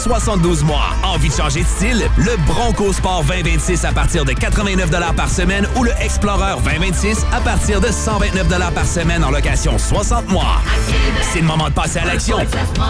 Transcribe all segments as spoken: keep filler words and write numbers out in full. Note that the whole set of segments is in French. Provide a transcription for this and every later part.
soixante-douze mois. Envie de changer de style? Le Bronco Sport vingt vingt-six à partir de quatre-vingt-neuf dollars par semaine ou le Explorer vingt vingt-six à partir de cent vingt-neuf dollars par semaine en location soixante mois. C'est le moment de passer à l'action.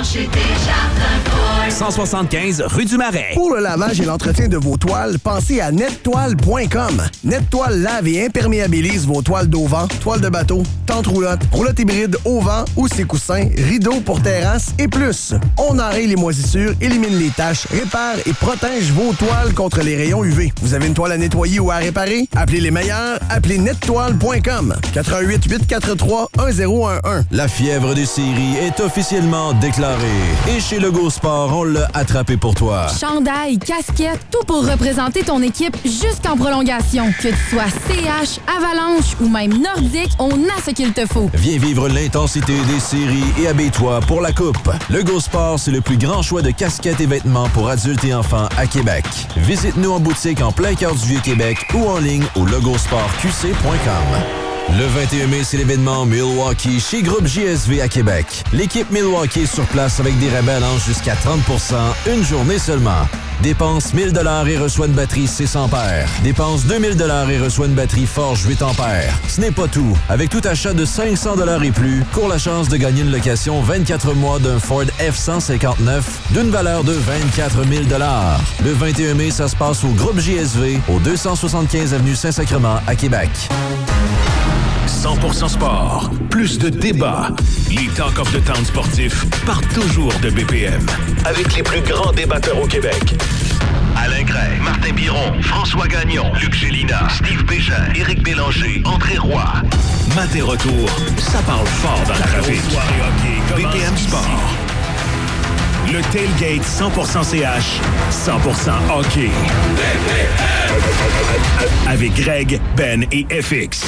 cent soixante-quinze rue du Marais. Pour le lavage et l'entretien de vos toiles, pensez à net toile point com. NetToile lave et imperméabilise vos toiles d'auvent, toiles de bateau, tentes roulottes, roulottes hybrides au vent ou ses coussins, rideaux pour terrasse et plus. On enraye les moisissures, élimine les taches, répare et protège vos toiles contre les rayons U V. Vous avez une toile à nettoyer ou à réparer? Appelez les meilleurs, appelez net toile point com. quatre un huit, huit quatre trois, un zéro un un. La fièvre des séries est officiellement déclarée. Et chez Lego Sport, on l'a attrapé pour toi. Chandail, casquette, tout pour représenter ton équipe jusqu'en prolongation. Que tu sois C H, Avalanche ou même Nordique, on a ce qu'il te faut. Viens vivre l'intensité des séries et habille-toi pour la coupe. Lego Sport, c'est le plus grand choix de casquettes et vêtements pour adultes et enfants à Québec. Visite-nous en boutique en plein cœur du Vieux-Québec ou en ligne au logosport q c point com. Le vingt et un mai, c'est l'événement Milwaukee chez Groupe J S V à Québec. L'équipe Milwaukee est sur place avec des rabais allant jusqu'à trente pour cent une journée seulement. Dépense mille dollars et reçoit une batterie six ampères. Dépense deux mille dollars et reçoit une batterie Forge huit ampères. Ce n'est pas tout. Avec tout achat de cinq cents dollars et plus, cours la chance de gagner une location vingt-quatre mois d'un Ford F cent cinquante-neuf d'une valeur de vingt-quatre mille dollars. Le vingt et un mai, ça se passe au Groupe J S V, au deux cent soixante-quinze avenue Saint-Sacrement à Québec. cent pour cent sport, plus de débats. Les Talk of the Town sportifs partent toujours de B P M. Avec les plus grands débatteurs au Québec. Alain Gray, Martin Biron, François Gagnon, Luc Gélina, Steve Bégin, Éric Bélanger, André Roy. Matin retour, ça parle fort dans le trafic. B P M Sport. Le tailgate cent pour cent C H, cent pour cent hockey. B P M. Avec Greg, Ben et F X.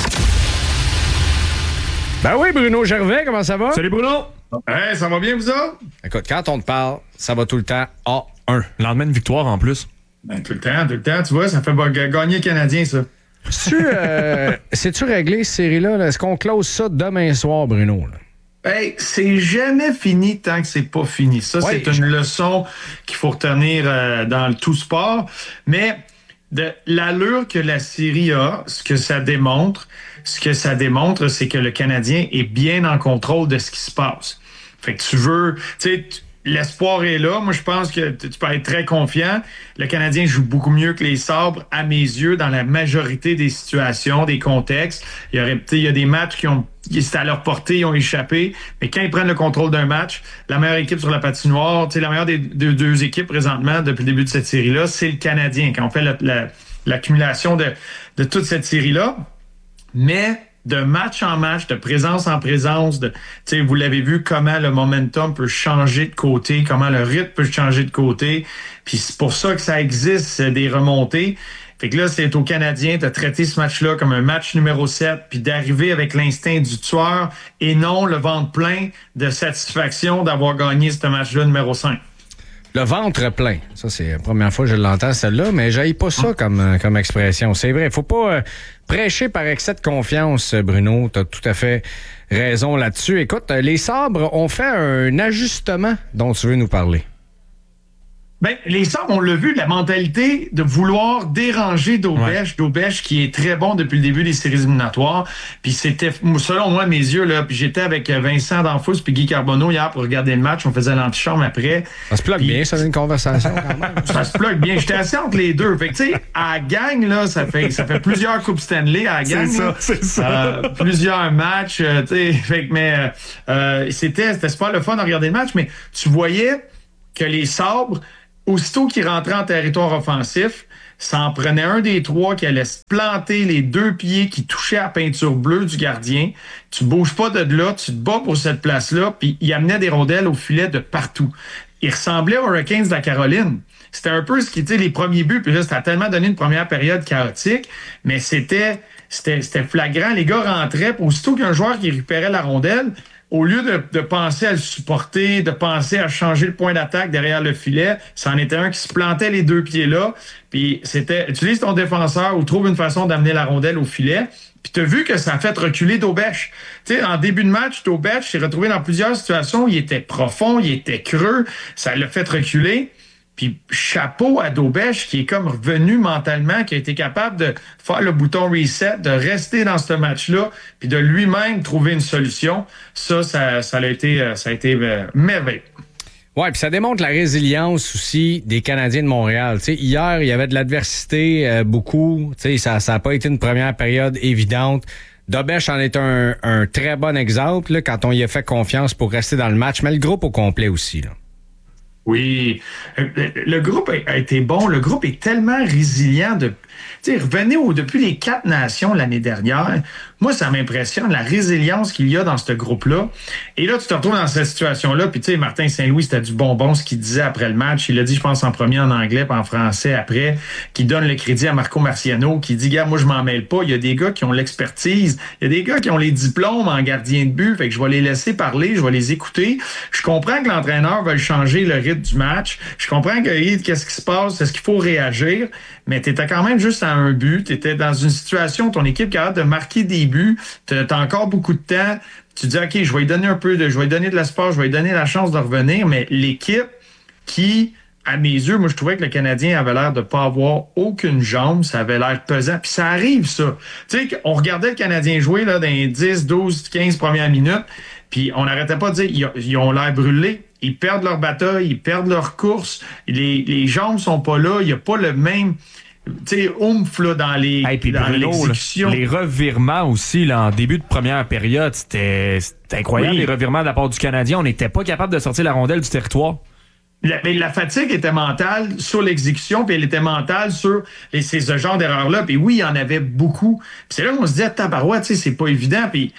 Ben oui, Bruno Gervais, comment ça va? Salut Bruno! Hey, ça va bien, vous autres? Écoute, quand on te parle, ça va tout le temps A un. Lendemain de victoire en plus. Ben, tout le temps, tout le temps. Tu vois, ça fait gagner les Canadiens, ça. C'est-tu, euh, c'est-tu réglé, cette série-là? Là? Est-ce qu'on close ça demain soir, Bruno? Là? Hey, c'est jamais fini tant que c'est pas fini. Ça, ouais, c'est une leçon qu'il faut retenir euh, dans le tout sport. Mais de l'allure que la série a, ce que ça démontre, ce que ça démontre, c'est que le Canadien est bien en contrôle de ce qui se passe. Fait que tu veux... Tu sais, l'espoir est là. Moi, je pense que tu peux être très confiant. Le Canadien joue beaucoup mieux que les Sabres, à mes yeux, dans la majorité des situations, des contextes. Il y aurait, il y a des matchs qui ont... C'était à leur portée, ils ont échappé. Mais quand ils prennent le contrôle d'un match, la meilleure équipe sur la patinoire, tu sais, la meilleure des deux, deux équipes présentement depuis le début de cette série-là, c'est le Canadien. Quand on fait la, la, l'accumulation de, de toute cette série-là, mais de match en match, de présence en présence, de, vous l'avez vu comment le momentum peut changer de côté, comment le rythme peut changer de côté. Puis c'est pour ça que ça existe, des remontées. Fait que là, c'est au Canadien de traiter ce match-là comme un match numéro sept, puis d'arriver avec l'instinct du tueur et non le ventre plein de satisfaction d'avoir gagné ce match-là numéro cinq. Le ventre plein. Ça, c'est la première fois que je l'entends, celle-là, mais j'haïs pas ça comme, comme expression. C'est vrai, faut pas euh, prêcher par excès de confiance, Bruno. T'as tout à fait raison là-dessus. Écoute, les Sabres ont fait un ajustement dont tu veux nous parler. Ben, les Sabres, on l'a vu, la mentalité de vouloir déranger Daubèche, ouais. Daubèche qui est très bon depuis le début des séries éliminatoires. Puis c'était, selon moi, mes yeux, là, puis j'étais avec Vincent D'Anfous puis Guy Carbonneau hier pour regarder le match. On faisait l'antichambre après. Ça se plug bien, ça, une conversation quand même. Ça se plug bien. J'étais assis entre les deux. Fait que, tu sais, à la gang, là, ça fait, ça fait plusieurs Coupes Stanley à la gang. C'est ça, là. c'est ça. Euh, plusieurs matchs, euh, tu sais. Fait que, mais, euh, c'était, c'était super le fun de regarder le match, mais tu voyais que les Sabres, aussitôt qu'il rentrait en territoire offensif, ça en prenait un des trois qui allait se planter les deux pieds qui touchaient à la peinture bleue du gardien. Tu bouges pas de là, tu te bats pour cette place-là, puis il amenait des rondelles au filet de partout. Il ressemblait aux Hurricanes de la Caroline. C'était un peu ce qui était les premiers buts, puis là, ça a tellement donné une première période chaotique, mais c'était, c'était, c'était flagrant. Les gars rentraient, puis aussitôt qu'un joueur qui récupérait la rondelle, au lieu de, de penser à le supporter, de penser à changer le point d'attaque derrière le filet, c'en était un qui se plantait les deux pieds là. Puis c'était, utilise ton défenseur ou trouve une façon d'amener la rondelle au filet. Puis t'as vu que ça a fait reculer Daubèche. Tu sais, en début de match, Daubèche s'est retrouvé dans plusieurs situations. Il était profond, il était creux. Ça l'a fait reculer. Puis chapeau à Daubèche qui est comme revenu mentalement, qui a été capable de faire le bouton reset, de rester dans ce match-là, puis de lui-même trouver une solution. Ça, ça, ça a été, ça a été euh, merveilleux. Oui, puis ça démontre la résilience aussi des Canadiens de Montréal. T'sais, hier, il y avait de l'adversité, euh, beaucoup. T'sais, ça n'a pas été une première période évidente. Daubèche en est un, un très bon exemple là, quand on y a fait confiance pour rester dans le match, mais le groupe au complet aussi. Là. Oui, le groupe a été bon. Le groupe est tellement résilient. De, tu sais, revenez au, depuis les quatre nations l'année dernière. Moi, ça m'impressionne la résilience qu'il y a dans ce groupe-là. Et là, tu te retrouves dans cette situation-là. Puis, tu sais, Martin Saint-Louis, c'était du bonbon ce qu'il disait après le match. Il l'a dit, je pense, en premier en anglais puis en français après, qui donne le crédit à Marco Marciano, qui dit, gars, moi, je m'en mêle pas. Il y a des gars qui ont l'expertise. Il y a des gars qui ont les diplômes en gardien de but. Fait que je vais les laisser parler, je vais les écouter. Je comprends que l'entraîneur veut changer le rythme du match. Je comprends que hey, qu'est-ce qui se passe, est-ce qu'il faut réagir, mais tu étais quand même juste à un but, tu étais dans une situation où ton équipe est capable de marquer des buts, tu as encore beaucoup de temps, tu dis OK, je vais lui donner un peu de je vais lui donner de l'espoir, je vais lui donner la chance de revenir, mais l'équipe qui à mes yeux, moi je trouvais que le Canadien avait l'air de pas avoir aucune jambe, ça avait l'air pesant, puis ça arrive ça. Tu sais, on regardait le Canadien jouer là dans les dix, douze, quinze premières minutes, puis on n'arrêtait pas de dire ils ont l'air brûlés. Ils perdent leur bataille, ils perdent leur course, les, les jambes sont pas là, il n'y a pas le même tu sais, oomph là, dans, les, hey, dans Bruno, l'exécution. Là, les revirements aussi, là, en début de première période, c'était, c'était incroyable, oui. Les revirements de la part du Canadien. On n'était pas capable de sortir la rondelle du territoire. La, mais la fatigue était mentale sur l'exécution, puis elle était mentale sur les, ces, ce genre d'erreurs-là. Puis oui, il y en avait beaucoup. Puis c'est là qu'on se disait, tabarouette, tu sais, c'est pas évident. Puis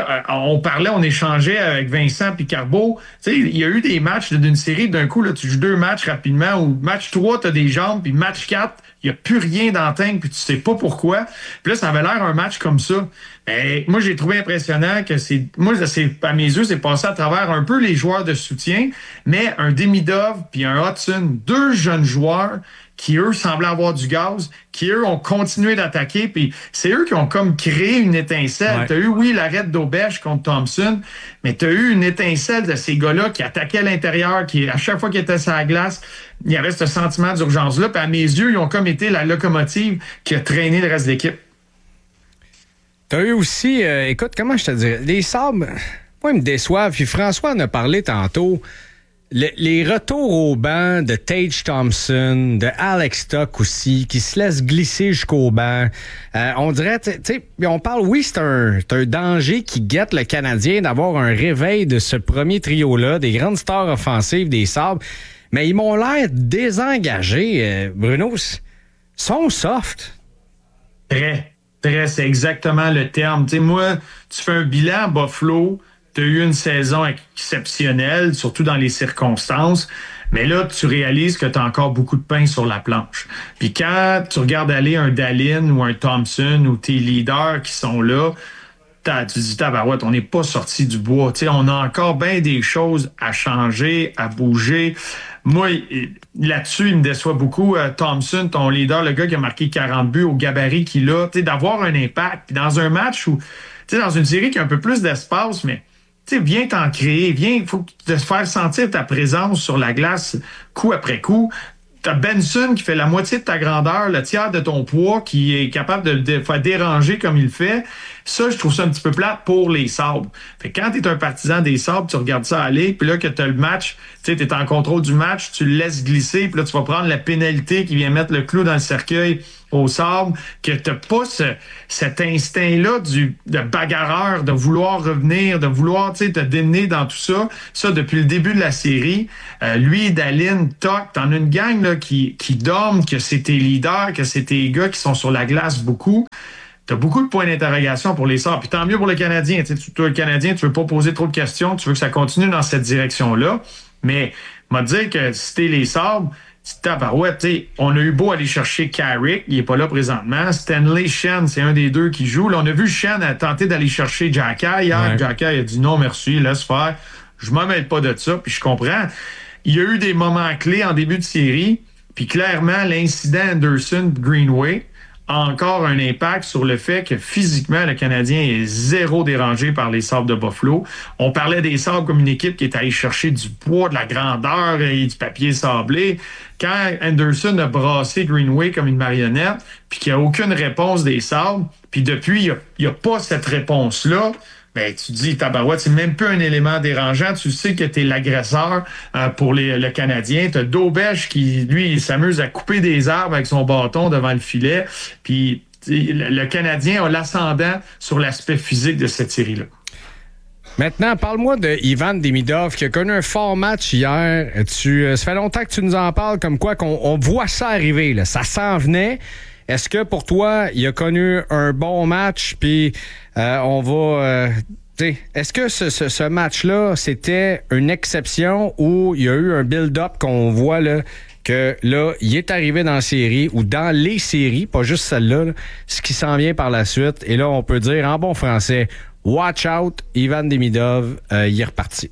on parlait, on échangeait avec Vincent puis Carbeau. Tu sais, il y a eu des matchs d'une série, d'un coup, là, tu joues deux matchs rapidement, ou match trois, t'as des jambes, puis match quatre, il n'y a plus rien d'antenne, puis tu sais pas pourquoi. Puis là, ça avait l'air un match comme ça. Ben, moi, j'ai trouvé impressionnant que c'est... Moi, c'est, à mes yeux, c'est passé à travers un peu les joueurs de soutien, mais un Demidov puis un Hudson, deux jeunes joueurs qui, eux, semblaient avoir du gaz, qui, eux, ont continué d'attaquer, puis c'est eux qui ont comme créé une étincelle. Ouais. T'as eu, oui, l'arrêt de Daubèche contre Thompson, mais t'as eu une étincelle de ces gars-là qui attaquaient à l'intérieur, qui, à chaque fois qu'ils étaient sur la glace, il y avait ce sentiment d'urgence-là, puis à mes yeux, ils ont comme été la locomotive qui a traîné le reste de l'équipe. T'as eu aussi, euh, écoute, comment je te dirais, les Sabres, moi, ils me déçoivent. Puis François en a parlé tantôt. Le, les retours au banc de Tage Thompson, de Alex Stock aussi, qui se laissent glisser jusqu'au banc. Euh, on dirait, tu sais, on parle, oui, c'est un, c'est un danger qui guette le Canadien d'avoir un réveil de ce premier trio-là, des grandes stars offensives des Sabres. Mais ils m'ont l'air désengagés. Euh, Bruno, sont soft. Très. C'est exactement le terme. Tu sais, moi, tu fais un bilan à Buffalo, tu as eu une saison exceptionnelle, surtout dans les circonstances, mais là, tu réalises que tu as encore beaucoup de pain sur la planche. Puis quand tu regardes aller un Dahlin ou un Thompson ou tes leaders qui sont là, tu dis, tabarouette, on n'est pas sorti du bois. Tu sais, on a encore bien des choses à changer, à bouger. Moi, là-dessus, il me déçoit beaucoup. Euh, Thompson, ton leader, le gars qui a marqué quarante buts au gabarit qu'il a, tu sais, d'avoir un impact. Puis dans un match où, tu sais, dans une série qui a un peu plus d'espace, mais tu sais, viens t'en créer, viens, il faut te faire sentir ta présence sur la glace coup après coup. T'as Benson qui fait la moitié de ta grandeur, le tiers de ton poids, qui est capable de le faire déranger comme il le fait. Ça, je trouve ça un petit peu plate pour les Sabres. Fait que quand t'es un partisan des Sabres, tu regardes ça aller, puis là que t'as le match, tu sais, t'es en contrôle du match, tu le laisses glisser, puis là, tu vas prendre la pénalité qui vient mettre le clou dans le cercueil au Sabres, que t'as pas ce, cet instinct-là du, de bagarreur, de vouloir revenir, de vouloir, tu sais, te démener dans tout ça. Ça, depuis le début de la série, euh, lui, Dahlin, Toc, t'en as une gang, là, qui, qui dorment, que c'est tes leaders, que c'est tes gars qui sont sur la glace beaucoup. T'as beaucoup de points d'interrogation pour les Sabres. Puis tant mieux pour le Canadien. Tu sais, toi, le Canadien, tu veux pas poser trop de questions, tu veux que ça continue dans cette direction-là. Mais, m'a dit que si t'es les Sabres, tabarouette, tu sais, on a eu beau aller chercher Carrick, il est pas là présentement. Stanley Shen, c'est un des deux qui joue. Là, on a vu Shen tenter d'aller chercher Xhekaj hier. Ouais. Xhekaj a dit non, merci, laisse faire. Je m'en mêle pas de ça, puis je comprends. Il y a eu des moments clés en début de série, puis clairement, l'incident Anderson-Greenway encore un impact sur le fait que physiquement, le Canadien est zéro dérangé par les Sabres de Buffalo. On parlait des Sabres comme une équipe qui est allée chercher du poids, de la grandeur et du papier sablé. Quand Anderson a brassé Greenway comme une marionnette, puis qu'il n'y a aucune réponse des Sabres, puis depuis, il n'y a, a pas cette réponse-là, ben, tu te dis, tabarouette, c'est même pas un élément dérangeant. Tu sais que tu es l'agresseur euh, pour les, le Canadien. Tu as Daubèche qui, lui, il s'amuse à couper des arbres avec son bâton devant le filet. Puis le, le Canadien a l'ascendant sur l'aspect physique de cette série-là. Maintenant, parle-moi de Ivan Demidov qui a connu un fort match hier. Tu, ça fait longtemps que tu nous en parles comme quoi qu'on on voit ça arriver. Là. Ça s'en venait. Est-ce que pour toi, il a connu un bon match, puis euh, on va... Euh, t'sais, est-ce que ce, ce, ce match-là, c'était une exception ou il y a eu un build-up qu'on voit là, que là, il est arrivé dans la série ou dans les séries, pas juste celle-là, là, ce qui s'en vient par la suite. Et là, on peut dire en bon français, watch out, Ivan Demidov, euh, il est reparti.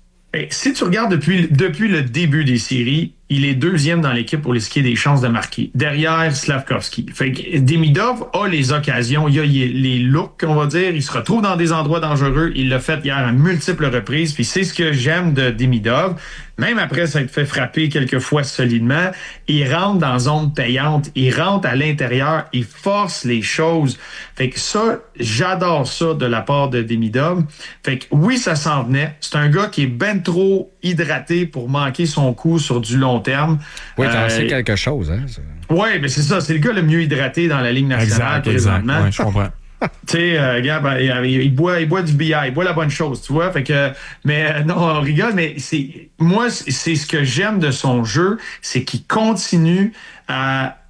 Et si tu regardes depuis, depuis le début des séries, il est deuxième dans l'équipe pour ce qui est des chances de marquer, derrière Slavkovski. Fait que Demidov a les occasions, il a les looks, on va dire, il se retrouve dans des endroits dangereux, il l'a fait hier à multiples reprises, puis c'est ce que j'aime de Demidov. Même après s'être fait frapper quelques fois solidement, il rentre dans zone payante, il rentre à l'intérieur, il force les choses. Fait que ça, j'adore ça de la part de Demidov. Fait que oui, ça s'en venait. C'est un gars qui est ben trop hydraté pour manquer son coup sur du long terme. Oui, t'en euh, sais quelque chose, hein? Oui, mais c'est ça. C'est le gars le mieux hydraté dans la Ligue nationale exact, présentement. Exact, ouais, je comprends. Tu sais, euh, gars, ben, il, il boit, il boit du billard, il boit la bonne chose, tu vois. Fait que, mais euh, non, on rigole, mais c'est moi, c'est ce que j'aime de son jeu, c'est qu'il continue à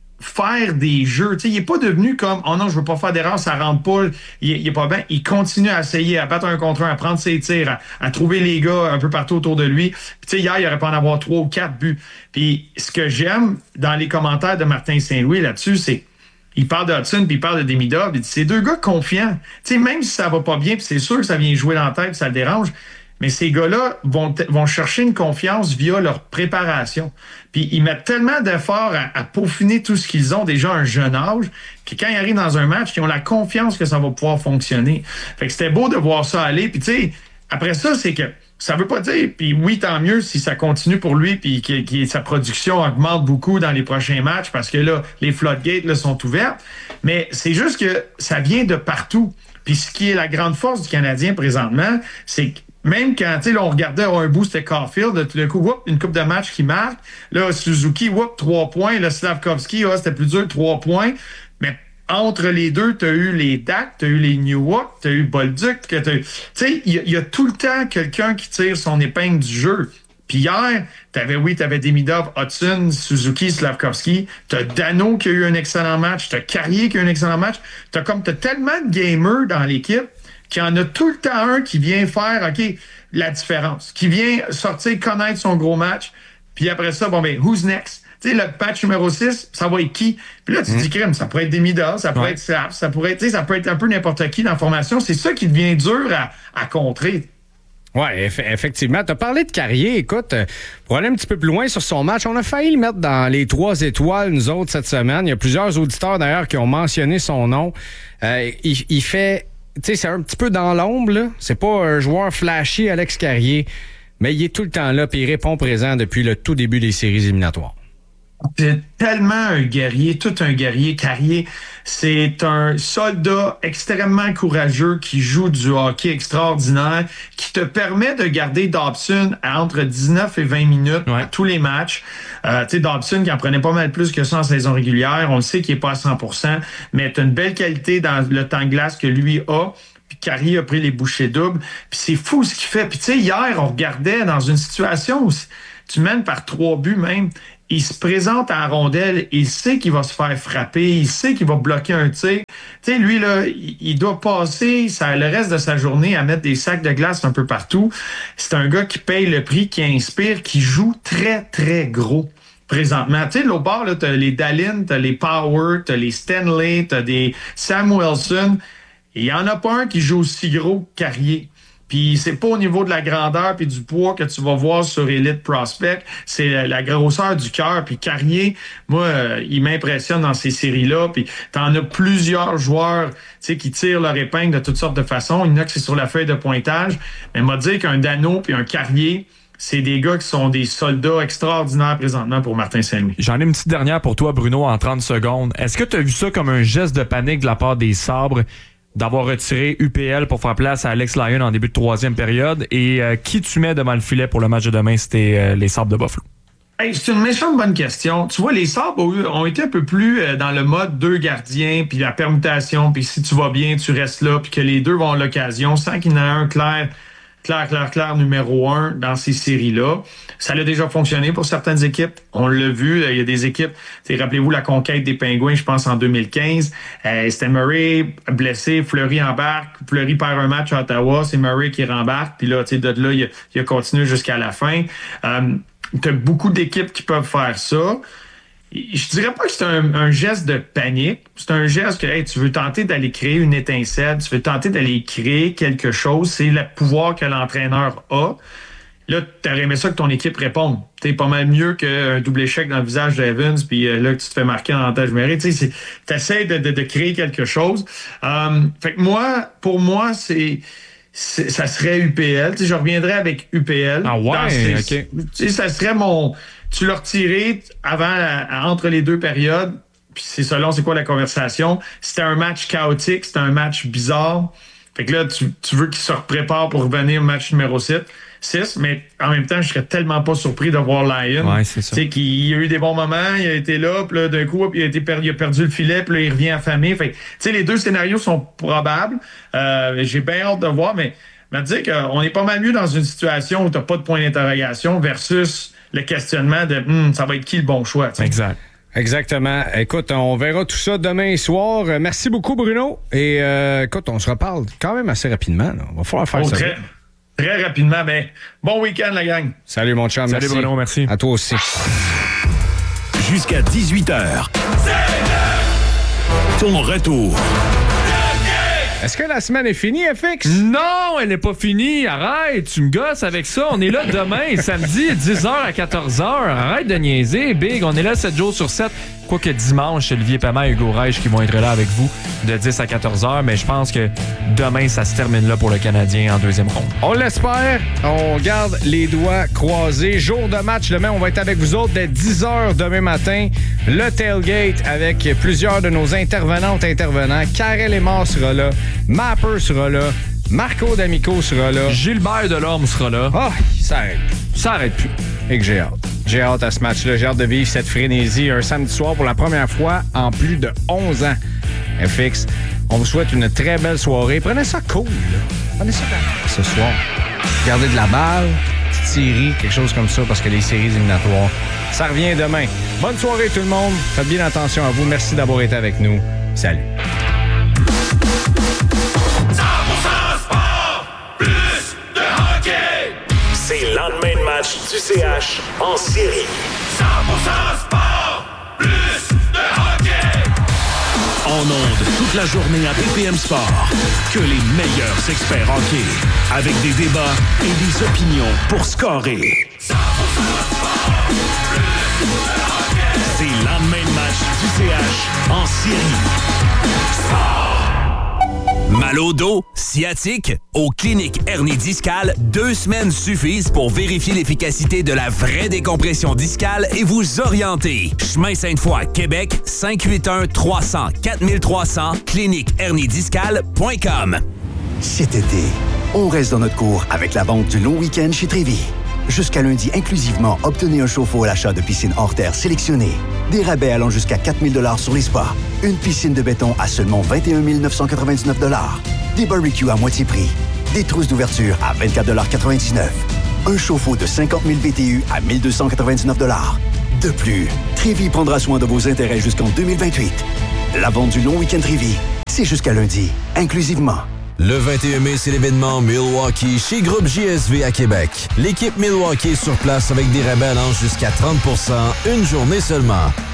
faire des jeux. Tu sais, il est pas devenu comme oh non, je veux pas faire d'erreur, ça rentre pas, il, il est pas bien. Il continue à essayer, à battre un contre un, à prendre ses tirs, à, à trouver les gars un peu partout autour de lui. Puis tu sais, hier, il aurait pas en avoir trois ou quatre buts. Puis ce que j'aime dans les commentaires de Martin Saint-Louis là-dessus, c'est il parle de Hudson puis il parle de Demidov. Il dit c'est deux gars confiants. Tu sais, même si ça va pas bien, puis c'est sûr que ça vient jouer dans la tête, puis ça le dérange. Mais ces gars-là vont, t- vont chercher une confiance via leur préparation. Puis ils mettent tellement d'efforts à, à peaufiner tout ce qu'ils ont déjà à un jeune âge que quand ils arrivent dans un match, ils ont la confiance que ça va pouvoir fonctionner. Fait que c'était beau de voir ça aller. Puis tu sais, après ça, c'est que ça veut pas dire, puis oui, tant mieux si ça continue pour lui, puis que, que sa production augmente beaucoup dans les prochains matchs, parce que là, les floodgates là, sont ouvertes. Mais c'est juste que ça vient de partout. Puis ce qui est la grande force du Canadien présentement, c'est que même quand, tu sais, là, on regardait oh, un bout, c'était Caulfield, là, tout d'un coup, whoop, une coupe de match qui marque. Là, Suzuki, whoop, trois points. Là, Slavkovski, oh, c'était plus dur, trois points. Mais entre les deux, tu as eu les Dak, tu as eu les Newhook, tu as eu Bolduc. Tu sais, il y, y a tout le temps quelqu'un qui tire son épingle du jeu. Puis hier, t'avais, oui, t'avais Demidov, Hudson, Suzuki, Slavkovski. T'as Dano qui a eu un excellent match. T'as Carrier qui a eu un excellent match. T'as comme, t'as tellement de gamers dans l'équipe qu'il y en a tout le temps un qui vient faire, OK, la différence, qui vient sortir, connaître son gros match. Puis après ça, bon, ben, who's next? Tu sais, le patch numéro six, ça va être qui? Puis là, tu te dis, crème, ça pourrait être Demidov, ça pourrait ouais. être Slav, ça pourrait être, tu sais, ça peut être un peu n'importe qui dans la formation. C'est ça qui devient dur à, à contrer. Oui, eff- effectivement. Tu as parlé de Carrier. Écoute, euh, pour aller un petit peu plus loin sur son match, on a failli le mettre dans les trois étoiles, nous autres, cette semaine. Il y a plusieurs auditeurs, d'ailleurs, qui ont mentionné son nom. Euh, il, il fait... Tu sais, c'est un petit peu dans l'ombre, là. C'est pas un joueur flashy, Alex Carrier, mais il est tout le temps là, puis il répond présent depuis le tout début des séries éliminatoires. C'est tellement un guerrier, tout un guerrier. Carrier, c'est un soldat extrêmement courageux qui joue du hockey extraordinaire, qui te permet de garder Dobson à entre dix-neuf et vingt minutes ouais. à tous les matchs. Euh, tu sais, Dobson qui en prenait pas mal plus que ça en saison régulière. On le sait qu'il est pas à cent pour cent, mais tu as une belle qualité dans le temps de glace que lui a. Puis Carrier a pris les bouchées doubles. Puis c'est fou ce qu'il fait. Puis tu sais, hier, on regardait dans une situation où tu mènes par trois buts même. Il se présente à la rondelle, il sait qu'il va se faire frapper, il sait qu'il va bloquer un tir. Tu sais, lui, là, il doit passer ça, le reste de sa journée à mettre des sacs de glace un peu partout. C'est un gars qui paye le prix, qui inspire, qui joue très, très gros présentement. Tu sais, l'autre bord, là, t'as les Dallin, t'as les Power, t'as les Stanley, t'as des Sam Wilson. Il n'y en a pas un qui joue aussi gros que Carrier. Puis c'est pas au niveau de la grandeur puis du poids que tu vas voir sur Elite Prospect, c'est la grosseur du cœur. Puis Carrier, moi, euh, il m'impressionne dans ces séries-là. Puis t'en as plusieurs joueurs, tu sais, qui tirent leur épingle de toutes sortes de façons. Il y en a qui c'est sur la feuille de pointage. Mais m'a dit qu'un Dano puis un Carrier, c'est des gars qui sont des soldats extraordinaires présentement pour Martin Saint-Louis. J'en ai une petite dernière pour toi, Bruno, en trente secondes. Est-ce que tu as vu ça comme un geste de panique de la part des Sabres d'avoir retiré U P L pour faire place à Alex Lyon en début de troisième période? Et euh, qui tu mets devant le filet pour le match de demain? C'était euh, les Sabres de Buffalo. Hey, c'est une méchante bonne question. Tu vois, les Sabres ont, ont été un peu plus euh, dans le mode deux gardiens, puis la permutation, puis si tu vas bien, tu restes là, puis que les deux vont à l'occasion, sans qu'il y en ait un clair... Claire, claire, claire, numéro un dans ces séries-là. Ça a déjà fonctionné pour certaines équipes. On l'a vu, il y a des équipes, rappelez-vous la conquête des Pingouins, je pense, en deux mille quinze. Euh, c'était Murray blessé, Fleury embarque, Fleury perd un match à Ottawa, c'est Murray qui rembarque, puis là, tu sais, de là, il a, il a continué jusqu'à la fin. Euh, t'as beaucoup d'équipes qui peuvent faire ça. Je dirais pas que c'est un, un geste de panique. C'est un geste que hey, tu veux tenter d'aller créer une étincelle, tu veux tenter d'aller créer quelque chose. C'est le pouvoir que l'entraîneur a. Là, t'aurais aimé ça que ton équipe réponde. T'es pas mal mieux qu'un double échec dans le visage d'Evans, puis euh, là, que tu te fais marquer en avantage numérique. Tu sais, t'essaies de, de, de créer quelque chose. Euh, fait que moi, pour moi, c'est... C'est, ça serait U P L. Tu sais, je reviendrais avec U P L. Ah ouais, ces, OK. Tu sais, ça serait mon... Tu l'as retiré avant, entre les deux périodes, puis c'est selon c'est quoi la conversation. C'était un match chaotique, c'était un match bizarre. Fait que là, tu, tu veux qu'il se prépare pour revenir au match numéro six, mais en même temps, je serais tellement pas surpris de voir Lyon. Ouais, c'est ça. Tu sais, qu'il a eu des bons moments, il a été là, puis là, d'un coup, puis il a, été perdu, il a perdu le filet, puis là, il revient affamé. Fait que, tu sais, les deux scénarios sont probables. Euh, j'ai bien hâte de voir, mais je me dire qu'on est pas mal mieux dans une situation où t'as pas de point d'interrogation versus le questionnement de hm, ça va être qui le bon choix. T'sais. Exact. Exactement. Écoute, on verra tout ça demain soir. Merci beaucoup, Bruno. Et euh, écoute, on se reparle quand même assez rapidement. Là. On va falloir faire oh, ça. Très, très rapidement. Ben, bon week-end, la gang. Salut, mon chum. Salut, merci. Bruno. Merci. À toi aussi. Jusqu'à dix-huit heures. Ton retour. Est-ce que la semaine est finie, F X? Non, elle n'est pas finie. Arrête, tu me gosses avec ça. On est là demain, samedi, dix heures à quatorze heures. Arrête de niaiser, Big. On est là sept jours sur sept. Quoique dimanche, Olivier Pama et Hugo Reich qui vont être là avec vous de dix à quatorze heures. Mais je pense que demain, ça se termine là pour le Canadien en deuxième ronde. On l'espère. On garde les doigts croisés. Jour de match, demain, on va être avec vous autres dès dix heures demain matin. Le tailgate avec plusieurs de nos intervenantes intervenants. Karel Lemar sera là. Mapper sera là. Marco D'Amico sera là. Gilbert Delorme sera là. Ah, oh, ça arrête. Ça arrête plus. Et que j'ai hâte. J'ai hâte à ce match-là. J'ai hâte de vivre cette frénésie un samedi soir pour la première fois en plus de onze ans. F X, on vous souhaite une très belle soirée. Prenez ça cool, là. Prenez ça ce soir. Gardez de la balle, petite série, quelque chose comme ça, parce que les séries éliminatoires, ça revient demain. Bonne soirée, tout le monde. Faites bien attention à vous. Merci d'avoir été avec nous. Salut. C'est le lendemain de match du C H en série. cent pour cent sport, plus de hockey. En ondes toute la journée à B P M Sport. Que les meilleurs experts hockey. Avec des débats et des opinions pour scorer. cent pour cent sport, plus de hockey. C'est le lendemain de match du C H en série. Sport. Mal au dos, sciatique, aux cliniques hernie discale, deux semaines suffisent pour vérifier l'efficacité de la vraie décompression discale et vous orienter. Chemin Sainte-Foy, Québec, cinq huit un trois zéro zéro quatre trois zéro zéro, clinique hernie discale point com. Cet été, on reste dans notre cours avec la vente du long week-end chez Trévis. Jusqu'à lundi inclusivement, obtenez un chauffe-eau à l'achat de piscine hors terre sélectionnée. Des rabais allant jusqu'à quatre mille dollars sur les spas. Une piscine de béton à seulement vingt et un mille neuf cent quatre-vingt-dix-neuf dollars. Des barbecues à moitié prix. Des trousses d'ouverture à vingt-quatre dollars quatre-vingt-dix-neuf. Un chauffe-eau de cinquante mille B T U à mille deux cent quatre-vingt-dix-neuf dollars. De plus, Trévis prendra soin de vos intérêts jusqu'en deux mille vingt-huit. La vente du long week-end Trévis, c'est jusqu'à lundi, inclusivement. Le vingt et un mai, c'est l'événement Milwaukee chez Groupe J S V à Québec. L'équipe Milwaukee est sur place avec des rabais allant jusqu'à trente pour cent une journée seulement.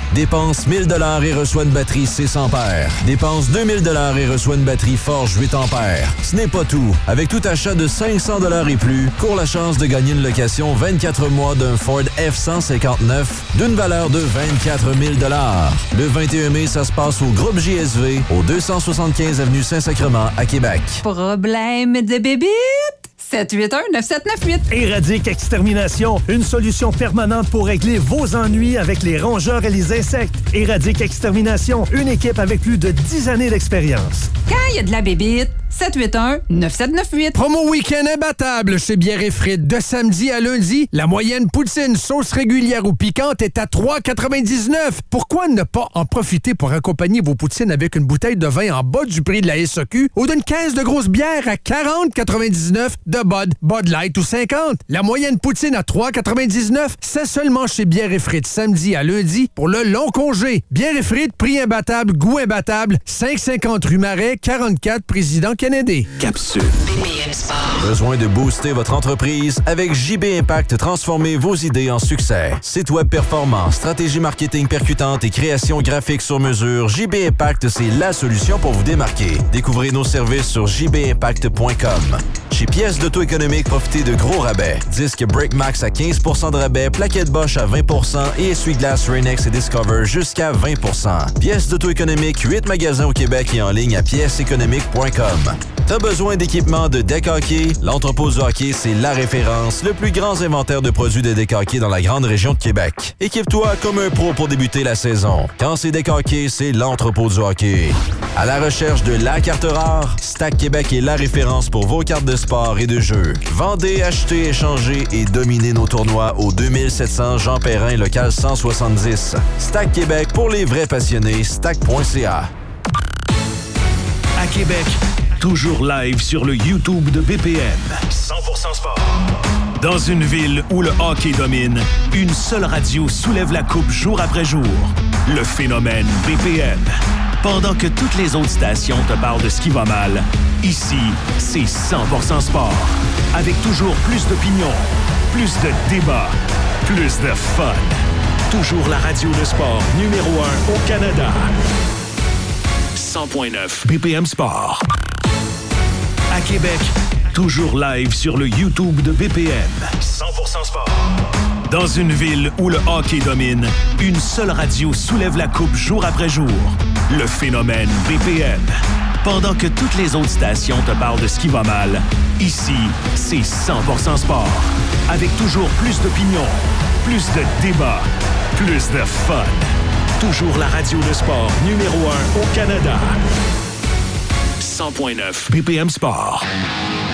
Dépense mille dollars et reçoit une batterie six ampères. Dépense deux mille dollars et reçoit une batterie Forge huit ampères. Ce n'est pas tout. Avec tout achat de cinq cents dollars et plus, cours la chance de gagner une location vingt-quatre mois d'un Ford F cent cinquante-neuf d'une valeur de vingt-quatre mille dollars. Le vingt et un mai, ça se passe au groupe J S V, au deux cent soixante-quinze avenue Saint-Sacrement à Québec. Problème de bébite? sept huit un neuf sept neuf huit. Éradique Extermination, une solution permanente pour régler vos ennuis avec les rongeurs et les insectes. Éradique Extermination, une équipe avec plus de dix années d'expérience. Quand il y a de la bébite, sept huit un neuf sept neuf huit. Promo week-end imbattable chez Bière et Frites. De samedi à lundi, la moyenne poutine sauce régulière ou piquante est à trois quatre-vingt-dix-neuf. Pourquoi ne pas en profiter pour accompagner vos poutines avec une bouteille de vin en bas du prix de la S A Q ou d'une caisse de grosse bière à quarante quatre-vingt-dix-neuf de Bud, Bud Light ou cinquante? La moyenne poutine à trois quatre-vingt-dix-neuf, c'est seulement chez Bière et Frites samedi à lundi pour le long congé. Bière et Frites, prix imbattable, goût imbattable, cinq cent cinquante rue Marais, quarante-quatre Président Kennedy. Capsule. B P M Sport. Besoin de booster votre entreprise? Avec J B Impact, transformez vos idées en succès. Site web performant, stratégie marketing percutante et création graphique sur mesure, J B Impact, c'est la solution pour vous démarquer. Découvrez nos services sur j b impact point com. Chez Pièces d'auto-économique, profitez de gros rabais. Disque Break Max à quinze pour cent de rabais, plaquettes Bosch à vingt pour cent et essuie-glace Rain-X et Discover jusqu'à vingt pour cent. Pièces d'auto-économique, huit magasins au Québec et en ligne à pièces économiques point com. T'as besoin d'équipements de deck hockey? L'entrepôt du hockey, c'est la référence. Le plus grand inventaire de produits de deck hockey dans la grande région de Québec. Équipe-toi comme un pro pour débuter la saison. Quand c'est deck hockey, c'est l'entrepôt du hockey. À la recherche de la carte rare, Stack Québec est la référence pour vos cartes de sport et de jeu. Vendez, achetez, échangez et dominez nos tournois au deux mille sept cents Jean Perrin, local cent soixante-dix. Stack Québec pour les vrais passionnés, stack point c a. À Québec, toujours live sur le YouTube de B P M. cent pour cent sport. Dans une ville où le hockey domine, une seule radio soulève la coupe jour après jour. Le phénomène B P M. Pendant que toutes les autres stations te parlent de ce qui va mal, ici, c'est cent pour cent sport. Avec toujours plus d'opinions, plus de débats, plus de fun. Toujours la radio de sport numéro un au Canada. cent point neuf B P M Sport. À Québec, toujours live sur le YouTube de B P M. cent pour cent sport. Dans une ville où le hockey domine, une seule radio soulève la coupe jour après jour. Le phénomène B P M. Pendant que toutes les autres stations te parlent de ce qui va mal, ici, c'est cent pour cent sport. Avec toujours plus d'opinions, plus de débats, plus de fun. Toujours la radio de sport numéro un au Canada. cent point neuf B P M Sport.